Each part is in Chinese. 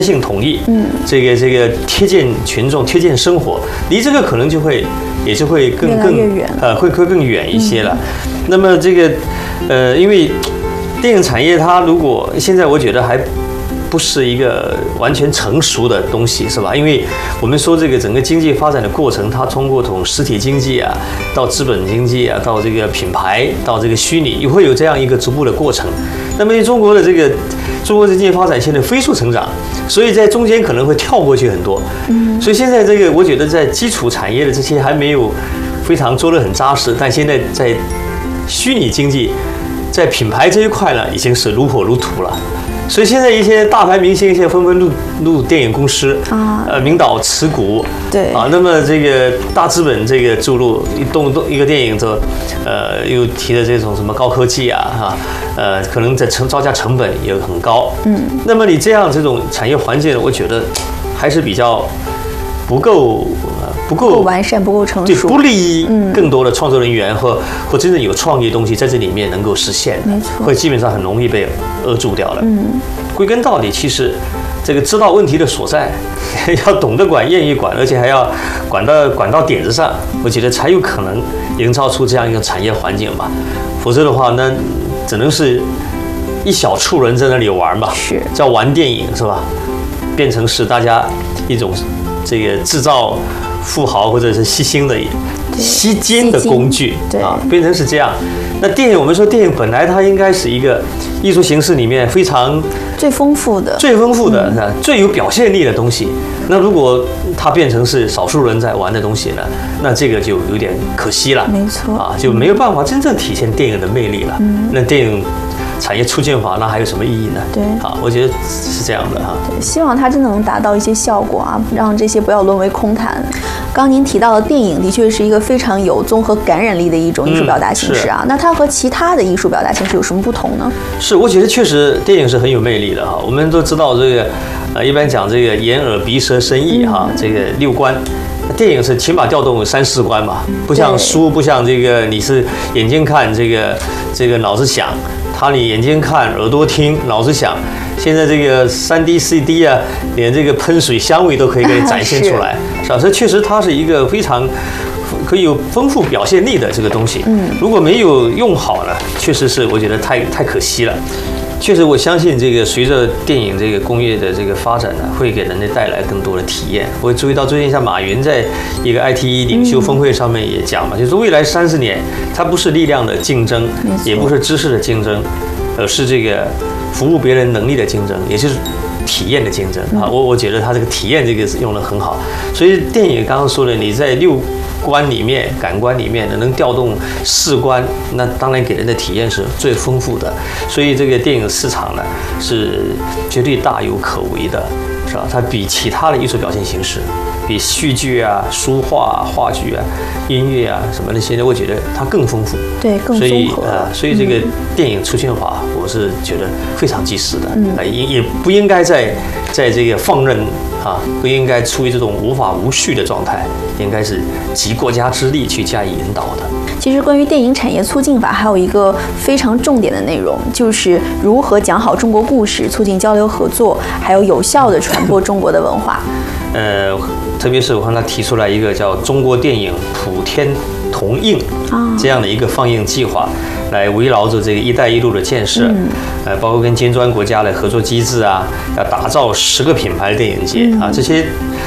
性统一，这个贴近群众、贴近生活，离这个可能也就会更远会更远一些了。那么这个因为电影产业它如果现在我觉得还不是一个完全成熟的东西，是吧？因为我们说这个整个经济发展的过程，它通过从实体经济啊，到资本经济啊，到这个品牌，到这个虚拟，也会有这样一个逐步的过程。那么中国的经济发展现在飞速成长，所以在中间可能会跳过去很多。所以现在这个我觉得在基础产业的这些还没有非常做得很扎实，但现在在虚拟经济，在品牌这一块呢，已经是如火如荼了。所以现在一些大牌明星现在纷纷入电影公司啊，名导持股， 对啊，那么这个大资本这个注入一个电影的，又提的这种什么高科技啊，可能在造价成本也很高，那么你这种产业环境，我觉得还是比较不够完善，不够成熟， 不利于更多的创作人员或真正有创意的东西在这里面能够实现， 没错， 会基本上很容易被扼住掉了。归根到底，其实这个知道问题的所在，要懂得管，愿意管，而且还要管到点子上，我觉得才有可能营造出这样一个产业环境吧。否则的话，那只能是一小撮人在那里玩吧， 是叫玩电影是吧？变成是大家一种这个制造富豪或者是吸金的工具啊，变成是这样。那电影，我们说电影本来它应该是一个艺术形式里面非常最丰富的、 最有表现力的东西。那如果它变成是少数人在玩的东西呢，那这个就有点可惜了。 没错啊，就没有办法真正体现电影的魅力了。那电影产业促进法那还有什么意义呢？ 对， 啊，我觉得是这样的哈。 对，希望它真的能达到一些效果啊，让这些不要沦为空谈。刚刚您提到的电影的确是一个非常有综合感染力的一种艺术表达形式啊，那它和其他的艺术表达形式有什么不同呢？是， 我觉得确实电影是很有魅力的哈。我们都知道这个，一般讲这个眼耳鼻舌身意哈，这个六官。电影是起码调动3、4关嘛，不像书，不像这个你是眼睛看这个脑子想，你眼睛看耳朵听脑子想。现在这个3D、4D 啊，连这个喷水香味都可以给你展现出来，是吧？所以确实它是一个非常可以有丰富表现力的这个东西。如果没有用好呢，确实是我觉得太可惜了。确实，我相信这个随着电影这个工业的这个发展呢，会给人类带来更多的体验。我注意到最近像马云在一个 ITE 领袖峰会上面也讲嘛，就是未来30年，它不是力量的竞争，也不是知识的竞争，而是这个服务别人能力的竞争，也就是体验的竞争啊。我觉得他这个体验这个用得很好。所以电影刚刚说的，你在6官里面、感官里面能调动4官，那当然给人的体验是最丰富的。所以这个电影市场呢是绝对大有可为的，是吧？它比其他的艺术表现形式，比戏剧啊、书画、话剧啊、音乐啊什么的，现在我觉得它更丰富， 对，更综合。 所以这个电影促进法，我是觉得非常及时的，也不应该在这个放任啊，不应该处于这种无法无序的状态，应该是集国家之力去加以引导的。 其实关于电影产业促进法还有一个非常重点的内容，就是如何讲好中国故事，促进交流合作，还有有效地传播中国的文化。 特别是我看他提出来一个叫中国电影普天同映这样的一个放映计划，来围绕着这个“一带一路”的建设，包括跟金砖国家的合作机制啊，要打造10个品牌的电影节啊，这些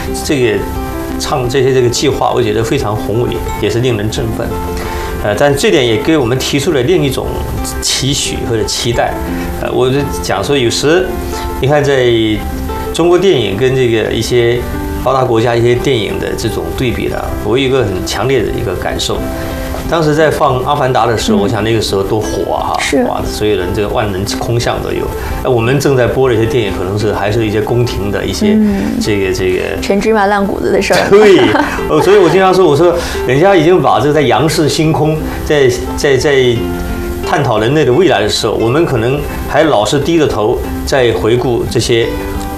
计划，我觉得非常宏伟，也是令人振奋。但这点也给我们提出了另一种期许或者期待。我就讲说，有时你看，在中国电影跟这个一些发达国家一些电影的这种对比呢，我有一个很强烈的一个感受。当时在放《阿凡达》的时候，我想那个时候多火啊！哇，所有人这个万人空巷都有。我们正在播的一些电影，可能是还是一些宫廷的一些这个陈芝麻烂谷子的事儿。 对，所以我经常说，我说人家已经把这个在仰视星空，在探讨人类的未来的时候，我们可能还老是低着头在回顾这些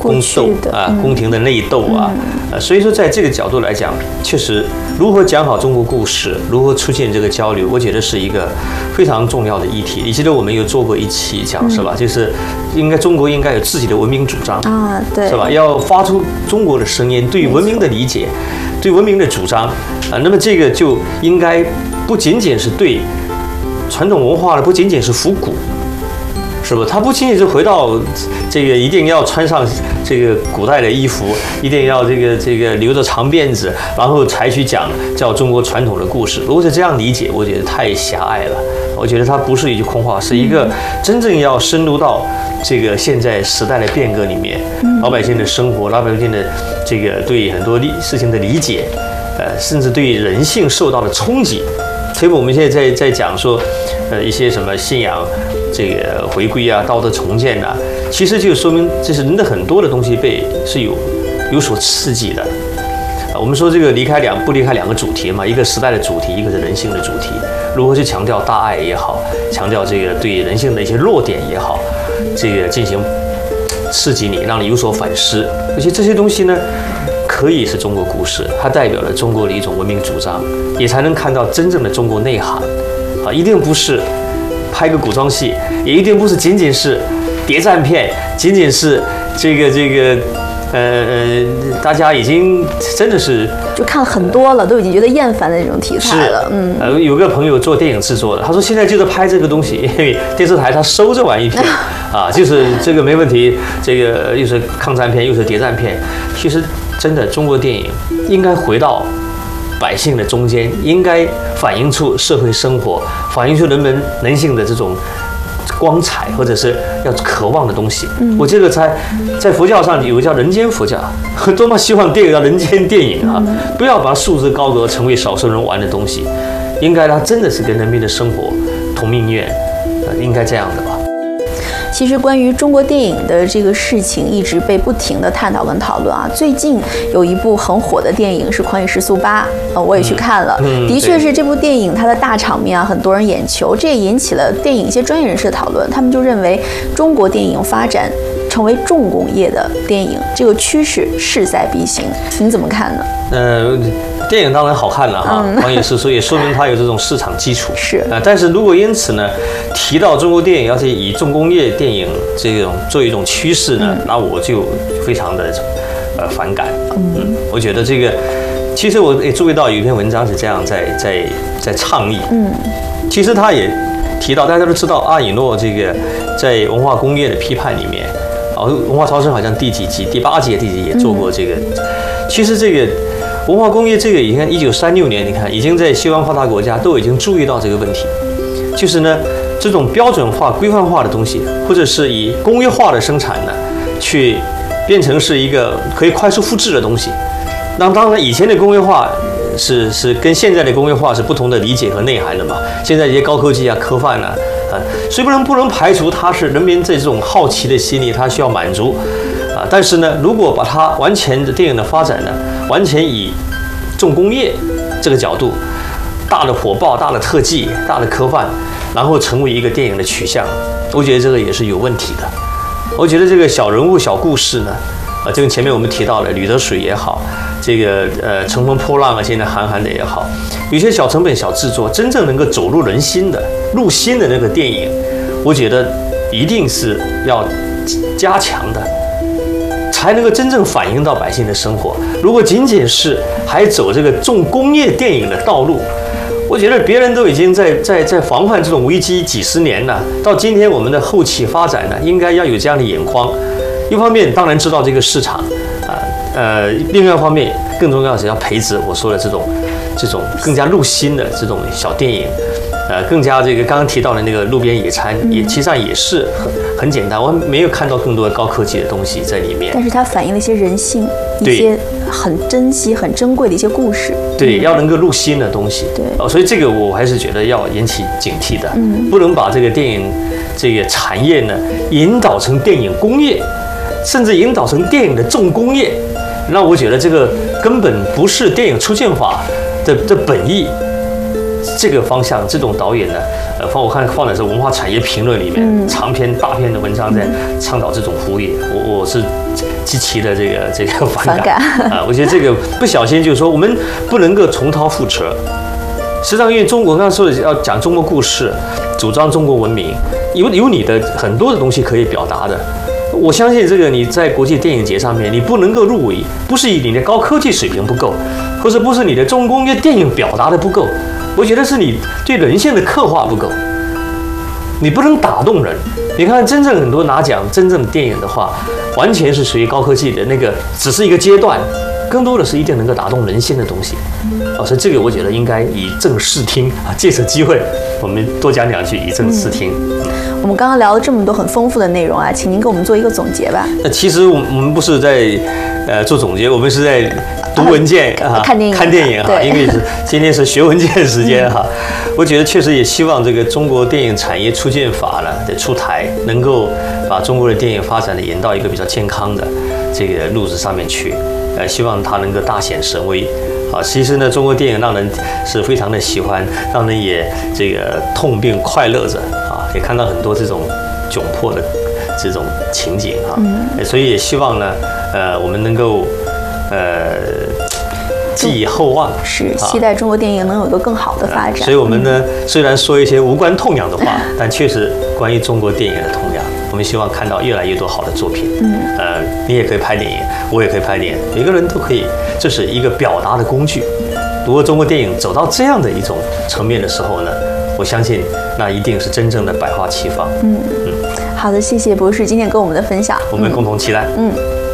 宫斗啊，宫廷的内斗啊，所以说在这个角度来讲，确实如何讲好中国故事，如何出现这个交流，我觉得是一个非常重要的议题。你记得我们有做过一期讲是吧？就是中国应该有自己的文明主张啊，对， 是吧？要发出中国的声音，对文明的理解，对文明的主张啊。那么这个就应该不仅仅是对传统文化的，不仅仅是复古。是不？他不仅仅是回到这个一定要穿上这个古代的衣服，一定要这个留着长辫子，然后才去讲叫中国传统的故事。如果是这样理解，我觉得太狭隘了。我觉得它不是一句空话，是一个真正要深入到这个现在时代的变革里面，老百姓的生活，老百姓的这个对很多事情的理解，甚至对人性受到的冲击。所以我们现在在讲说，一些什么信仰。这个回归啊，道德重建啊，其实就说明这是人的很多的东西是有所刺激的。我们说这个不离开两个主题嘛，一个时代的主题，一个是人性的主题。如何去强调大爱也好，强调这个对人性的一些弱点也好，这个进行刺激你，让你有所反思。而且这些东西呢，可以是中国故事，它代表了中国的一种文明主张，也才能看到真正的中国内涵。啊，一定不是。拍个古装戏，也一定不是仅仅是谍战片，仅仅是这个大家已经真的是就看很多了，都已经觉得厌烦的那种题材了。 有个朋友做电影制作的，他说现在就是拍这个东西，因为电视台他收这玩意片啊，就是这个没问题，这个又是抗战片又是谍战片，其实真的中国电影应该回到百姓的中间，应该反映出社会生活，反映出人性的这种光彩，或者是要渴望的东西。我这个在佛教上有个叫人间佛教，多么希望电影叫人间电影啊！不要把束之高阁，成为少数人玩的东西，应该它真的是跟人民的生活同命运，应该这样的吧。 其实关于中国电影的这个事情一直被不停的探讨跟讨论啊。最近有一部很火的电影是《狂野时速8》，我也去看了，的确是这部电影它的大场面啊，很多人眼球，这也引起了电影一些专业人士的讨论。他们就认为中国电影发展成为重工业的电影，这个趋势势在必行，您怎么看呢？ 电影当然好看了哈，狂野时速也说明它有这种市场基础。 是但是如果因此呢，提到中国电影要是以重工业电影这种作为一种趋势呢，那我就非常的反感。我觉得这个，其实我也注意到有一篇文章是这样在倡议。其实他也提到，大家都知道阿以诺这个在文化工业的批判里面，文化超生好像第几集，第8集、第几集也做过这个。其实这个。文化工业这个，你看1936年，你看已经在西方发达国家都已经注意到这个问题，就是呢，这种标准化、规范化的东西，或者是以工业化的生产呢，去变成是一个可以快速复制的东西。那当然，以前的工业化是跟现在的工业化是不同的理解和内涵的嘛。现在这些高科技啊、科幻啊，所以不能排除它是人民这种好奇的心理，它需要满足。但是呢，如果把它完全的电影的发展呢，完全以重工业这个角度，大的火爆、大的特技、大的科幻，然后成为一个电影的取向，我觉得这个也是有问题的。我觉得这个小人物、小故事呢，这个前面我们提到了吕得水也好，这个乘风破浪啊，现在韩寒的也好，有些小成本、小制作，真正能够走入人心的、入心的那个电影，我觉得一定是要加强的。才能够真正反映到百姓的生活。如果仅仅是还走这个重工业电影的道路，我觉得别人都已经在防范这种危机几十年了。到今天我们的后期发展呢，应该要有这样的眼光。一方面当然知道这个市场另外一方面更重要的是要培植我说的这种更加入心的这种小电影。更加这个刚刚提到的那个路边野餐，其实上也是很简单，我没有看到更多的高科技的东西在里面。 但是它反映了一些人性，一些很珍惜、很珍贵的一些故事。 对，要能够入心的东西。 对， 所以这个我还是觉得要引起警惕的，不能把这个电影这个产业呢引导成电影工业，甚至引导成电影的重工业。那我觉得这个根本不是电影出现法的本意。 这个方向，这种导演呢，我看放在这文化产业评论里面，长篇大篇的文章在倡导这种服务业，我是极其的这个反感啊！我觉得这个不小心就是说，我们不能够重蹈覆辙。实际上，因为我刚才说的要讲中国故事，主张中国文明，有你的很多的东西可以表达的。我相信这个你在国际电影节上面，你不能够入围，不是你的高科技水平不够，或者不是你的中工业电影表达的不够，我觉得是你对人性的刻画不够，你不能打动人。你看，真正很多拿奖真正的电影的话，完全是属于高科技的那个，只是一个阶段。更多的是一定能够打动人心的东西，所以这个我觉得应该以正视听啊，借此机会我们多讲两句，以正视听。 我们刚刚聊了这么多很丰富的内容啊，请您给我们做一个总结吧。 其实我们不是在做总结，我们是在读文件啊，看电影哈，因为今天是学文件时间哈。我觉得确实也希望这个中国电影产业促进法呢的出台，能够把中国的电影发展的引到一个比较健康的这个路子上面去。希望它能够大显神威，啊，其实呢，中国电影让人是非常的喜欢，让人也这个痛并快乐着，啊，也看到很多这种窘迫的这种情景啊，所以也希望呢，我们能够寄以厚望， 是期待中国电影能有一个更好的发展。 所以我们呢，虽然说一些无关痛痒的话，但确实关于中国电影的痛痒。我们希望看到越来越多好的作品。你也可以拍电影，我也可以拍电影，每个人都可以，这是一个表达的工具。如果中国电影走到这样的一种层面的时候呢，我相信那一定是真正的百花齐放。 好的，谢谢博士今天跟我们的分享， 我们共同期待。